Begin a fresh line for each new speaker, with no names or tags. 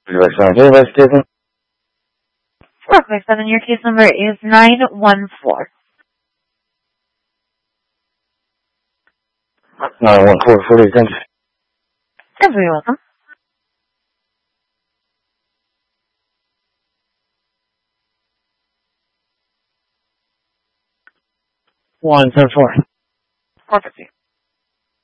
Investigation.
Perfect. And your case number is 914.
914, thanks.
You're very welcome.
One, 10, 4.
Perfect.